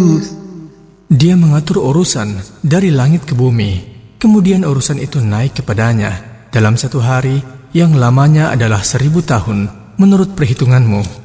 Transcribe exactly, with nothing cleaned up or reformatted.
Dia mengatur urusan dari langit ke bumi. Kemudian urusan itu naik kepadanya dalam satu hari yang lamanya adalah seribu tahun menurut perhitunganmu.